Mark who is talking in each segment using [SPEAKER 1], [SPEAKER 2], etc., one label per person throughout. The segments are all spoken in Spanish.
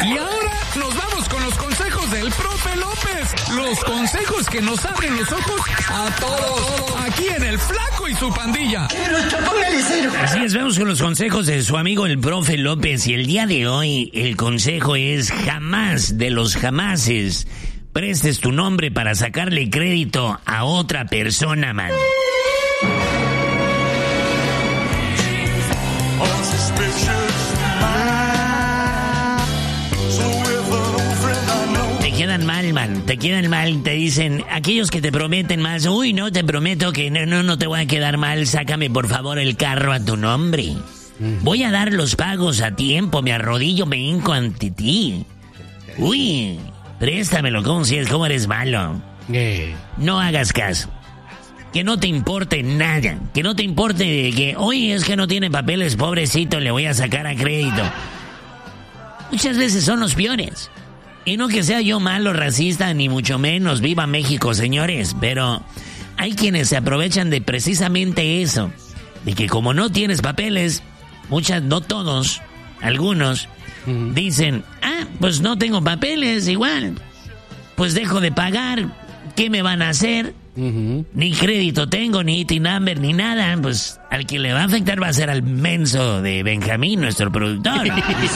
[SPEAKER 1] Y ahora nos vamos con los consejos del profe López. Los consejos que nos abren los ojos a todos. Aquí en El Flaco y su pandilla.
[SPEAKER 2] Así es, vamos con los consejos de su amigo el profe López. Y el día de hoy el consejo es: jamás de los jamases prestes tu nombre para sacarle crédito a otra persona, man. Te quedan mal, man, te quedan mal. Te dicen, aquellos que te prometen más, uy, no, te prometo que no te voy a quedar mal, sácame por favor el carro a tu nombre. Voy a dar los pagos a tiempo, me arrodillo, me hinco ante ti. Uy, préstamelo, ¿cómo eres malo? No hagas caso. Que no te importe nada. Que no te importe de que, oye, es que no tiene papeles, pobrecito, le voy a sacar a crédito. Muchas veces son los peores. Y no que sea yo malo, racista, ni mucho menos. Viva México, señores. Pero hay quienes se aprovechan de precisamente eso. De que como no tienes papeles, no todos, algunos, dicen, pues no tengo papeles, igual. Pues dejo de pagar. ¿Qué me van a hacer? Ni crédito tengo, ni IT number, ni nada. Pues al que le va a afectar va a ser al menso de Benjamín, nuestro productor.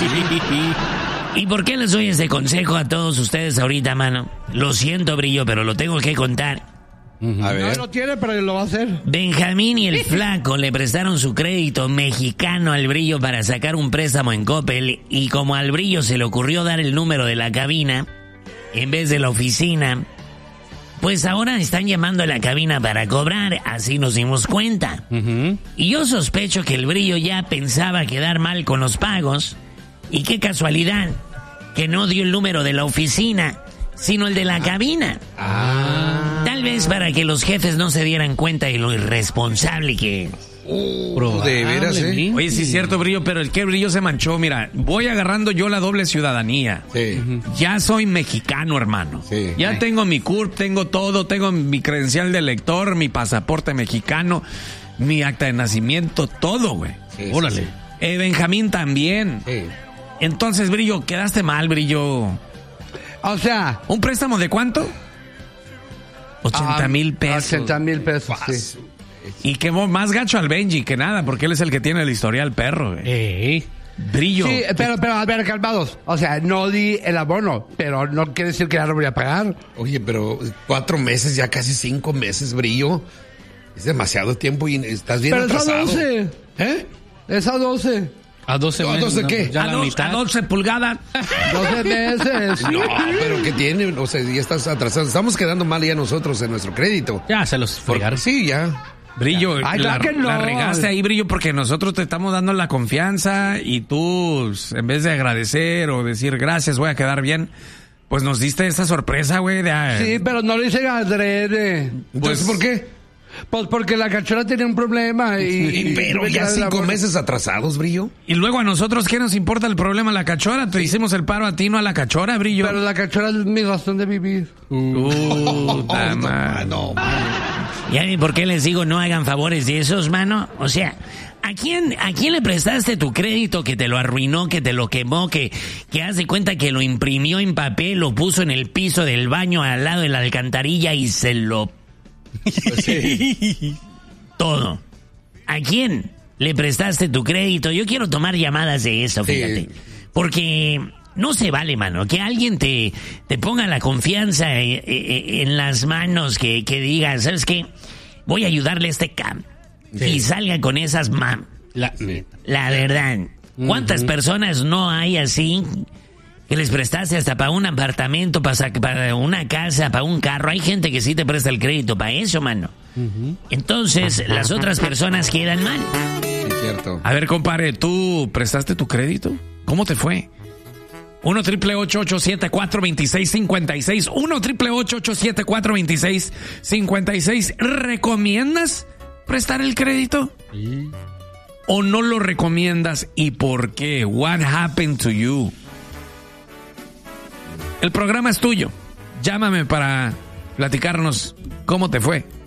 [SPEAKER 2] ¿Y por qué les doy este consejo a todos ustedes ahorita, mano? Lo siento, Brillo, pero lo tengo que contar.
[SPEAKER 3] A ver.
[SPEAKER 4] No lo tiene, pero lo va a hacer.
[SPEAKER 2] Benjamín y el Flaco le prestaron su crédito mexicano al Brillo para sacar un préstamo en Coppel. Y como al Brillo se le ocurrió dar el número de la cabina en vez de la oficina, pues ahora están llamando a la cabina para cobrar. Así nos dimos cuenta. Y yo sospecho que el Brillo ya pensaba quedar mal con los pagos. Y qué casualidad que no dio el número de la oficina, sino el de la cabina. Tal vez para que los jefes no se dieran cuenta de lo irresponsable que es.
[SPEAKER 3] De veras, ¿eh?
[SPEAKER 1] Oye, sí es cierto, Brillo, pero el que Brillo se manchó. Mira, voy agarrando yo la doble ciudadanía.
[SPEAKER 3] Sí.
[SPEAKER 1] Ya soy mexicano, hermano.
[SPEAKER 3] Sí.
[SPEAKER 1] Ya tengo mi CURP, tengo todo, tengo mi credencial de lector, mi pasaporte mexicano, mi acta de nacimiento, todo, güey.
[SPEAKER 3] Sí,
[SPEAKER 1] Órale.
[SPEAKER 3] sí.
[SPEAKER 1] Benjamín también.
[SPEAKER 3] Sí.
[SPEAKER 1] Entonces, Brillo, quedaste mal, Brillo.
[SPEAKER 4] O sea,
[SPEAKER 1] ¿Un préstamo de cuánto? 80,000 pesos.
[SPEAKER 4] 80,000 pesos, sí.
[SPEAKER 1] Y quemó más gacho al Benji que nada, porque él es el que tiene el historial perro, güey. Brillo.
[SPEAKER 4] Sí, pero a ver, calmados. O sea, no di el abono, pero no quiere decir que ya lo voy a pagar.
[SPEAKER 3] Oye, pero 4 meses, ya casi 5 meses, Brillo. Es demasiado tiempo y estás bien atrasado.
[SPEAKER 4] Pero es a 12.
[SPEAKER 3] ¿Eh?
[SPEAKER 4] Es a 12.
[SPEAKER 1] ¿A 12
[SPEAKER 3] meses? ¿A 12 qué?
[SPEAKER 1] Ya a 12 pulgadas.
[SPEAKER 4] 12 meses.
[SPEAKER 3] No, pero ¿qué tiene? O sea, ya estás atrasado. Estamos quedando mal ya nosotros en nuestro crédito.
[SPEAKER 1] Ya se los fregaron.
[SPEAKER 3] Sí, ya.
[SPEAKER 1] Brillo,
[SPEAKER 4] Ay, claro que no.
[SPEAKER 1] la regaste ahí, Brillo, porque nosotros te estamos dando la confianza y tú, en vez de agradecer o decir gracias, voy a quedar bien, pues nos diste esa sorpresa, güey.
[SPEAKER 4] Sí, pero no lo hice adrede.
[SPEAKER 3] Entonces, ¿por qué?
[SPEAKER 4] Pues porque la cachorra tenía un problema
[SPEAKER 3] Pero ya 5 meses atrsados, Brillo.
[SPEAKER 1] Y luego a nosotros, ¿qué nos importa el problema? La cachora, te hicimos el paro a ti, no a la cachora, Brillo.
[SPEAKER 4] Pero la cachorra es mi razón de vivir.
[SPEAKER 3] No.
[SPEAKER 2] ¿Ya ven por qué les digo no hagan favores de esos, mano? O sea, ¿a quién le prestaste tu crédito que te lo arruinó, que te lo quemó, que haz de cuenta que lo imprimió en papel, lo puso en el piso del baño al lado de la alcantarilla y se lo...
[SPEAKER 3] Pues sí.
[SPEAKER 2] Todo. ¿A quién le prestaste tu crédito? Yo quiero tomar llamadas de eso, fíjate.
[SPEAKER 3] Sí.
[SPEAKER 2] Porque no se vale, mano, que alguien te ponga la confianza en las manos, que diga, ¿sabes qué? Voy a ayudarle a este cam. Sí. Y salga con esas La verdad. ¿Cuántas personas no hay así que les prestaste hasta para un apartamento, para una casa, para un carro? Hay gente que sí te presta el crédito para eso, mano. Entonces, las otras personas quedan mal.
[SPEAKER 3] Es cierto.
[SPEAKER 1] A ver, compadre, ¿tú prestaste tu crédito? ¿Cómo te fue? 1-888-874-2656. 1-888-874-2656. ¿Recomiendas prestar el crédito? Sí. ¿O no lo recomiendas y por qué? What happened to you? El programa es tuyo. Llámame para platicarnos cómo te fue.